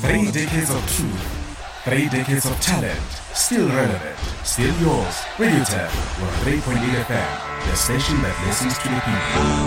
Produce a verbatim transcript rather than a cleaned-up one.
Three decades of truth. Three decades of talent. Still relevant. Still yours. Radio Tap one oh three point eight F M. The station that listens to the people.